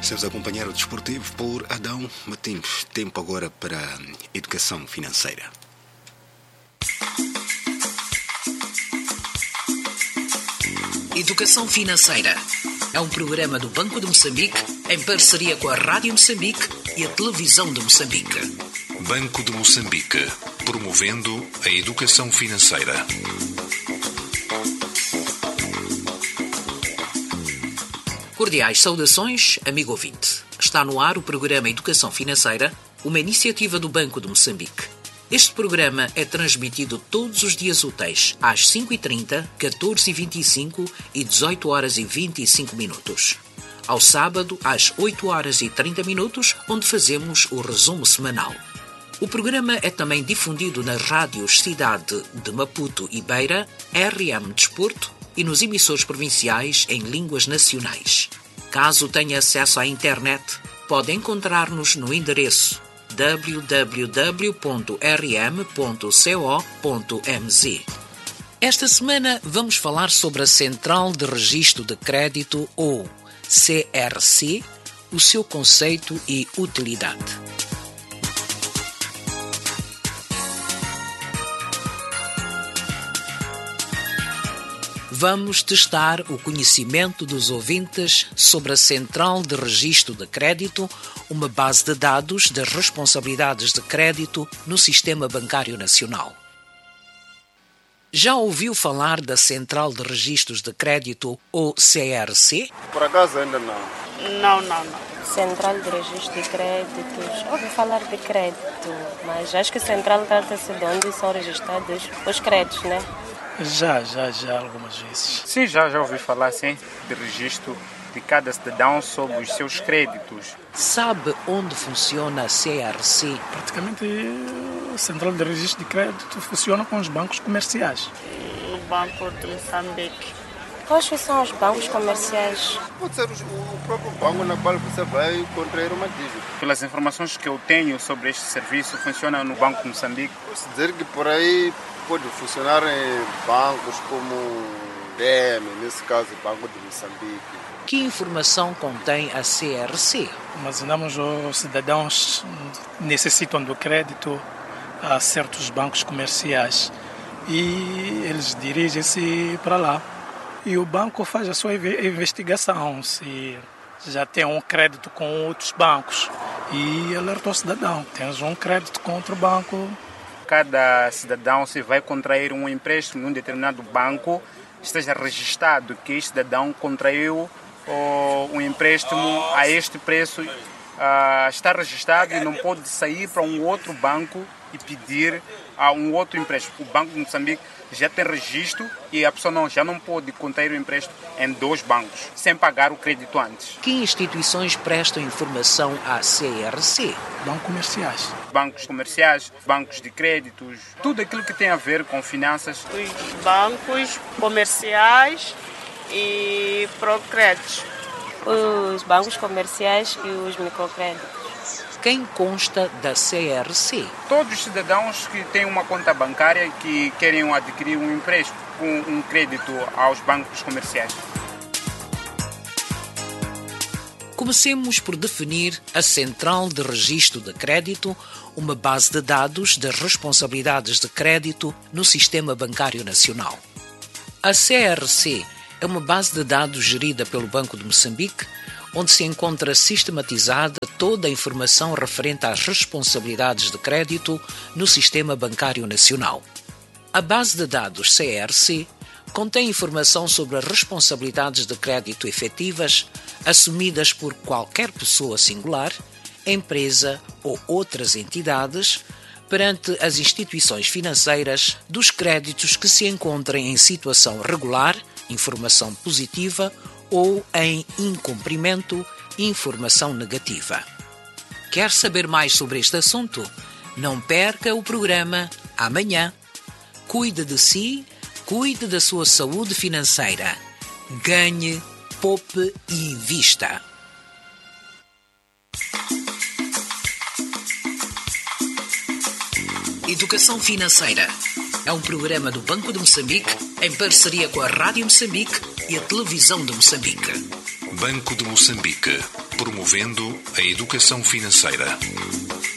Estamos a acompanhar o Desportivo por Adão Martins. Tempo agora para a educação financeira. Educação Financeira é um programa do Banco de Moçambique em parceria com a Rádio Moçambique e a Televisão de Moçambique. Banco de Moçambique, promovendo a educação financeira. Cordiais saudações, amigo ouvinte. Está no ar o programa Educação Financeira, uma iniciativa do Banco de Moçambique. Este programa é transmitido todos os dias úteis, às 5h30, 14h25 e 18h25. Ao sábado, às 8h30, onde fazemos o resumo semanal. O programa é também difundido nas rádios Cidade de Maputo e Beira, RM Desporto e nos emissores provinciais em línguas nacionais. Caso tenha acesso à internet, pode encontrar-nos no endereço www.rm.co.mz. Esta semana vamos falar sobre a Central de Registro de Crédito, ou CRC, o seu conceito e utilidade. Vamos testar o conhecimento dos ouvintes sobre a Central de Registro de Crédito, uma base de dados das responsabilidades de crédito no Sistema Bancário Nacional. Já ouviu falar da Central de Registros de Crédito, ou CRC? Por acaso ainda não. Não. Central de Registro de Créditos. Ouvi falar de crédito, mas acho que Central trata-se de onde são registrados os créditos, né? Já, algumas vezes. Sim, já ouvi falar, sim, de registro de cada cidadão sobre os seus créditos. Sabe onde funciona a CRC? Praticamente, a Central de Registro de Crédito funciona com os bancos comerciais. No Banco de Moçambique. Quais são os bancos comerciais? Pode ser o próprio banco na qual você vai contrair uma dívida. Pelas informações que eu tenho sobre este serviço, funciona no Banco de Moçambique. Posso dizer que por aí pode funcionar em bancos como DEM, nesse caso, Banco de Moçambique. Que informação contém a CRC? Imaginamos os cidadãos necessitam do crédito a certos bancos comerciais e eles dirigem-se para lá. E o banco faz a sua investigação, se já tem um crédito com outros bancos, e alerta o cidadão, tens um crédito com outro banco. Cada cidadão, se vai contrair um empréstimo num determinado banco, esteja registrado que este cidadão contraiu um empréstimo a este preço, está registrado e não pode sair para um outro banco e pedir um outro empréstimo. O Banco de Moçambique já tem registro e a pessoa já não pode contrair o empréstimo em dois bancos, sem pagar o crédito antes. Que instituições prestam informação à CRC? Bancos comerciais, bancos de créditos, tudo aquilo que tem a ver com finanças. Os bancos comerciais e procréditos. Os bancos comerciais e os microcréditos. Quem consta da CRC? Todos os cidadãos que têm uma conta bancária e que querem adquirir um empréstimo, um crédito aos bancos comerciais. Comecemos por definir a Central de Registro de Crédito, uma base de dados das responsabilidades de crédito no Sistema Bancário Nacional. A CRC é uma base de dados gerida pelo Banco de Moçambique, onde se encontra sistematizada toda a informação referente às responsabilidades de crédito no Sistema Bancário Nacional. A base de dados CRC contém informação sobre as responsabilidades de crédito efetivas assumidas por qualquer pessoa singular, empresa ou outras entidades perante as instituições financeiras dos créditos que se encontrem em situação regular, informação positiva, ou em incumprimento, informação negativa. Quer saber mais sobre este assunto? Não perca o programa amanhã. Cuide de si, cuide da sua saúde financeira. Ganhe, poupe e invista. Educação Financeira é um programa do Banco de Moçambique em parceria com a Rádio Moçambique e a Televisão de Moçambique. Banco de Moçambique, promovendo a educação financeira.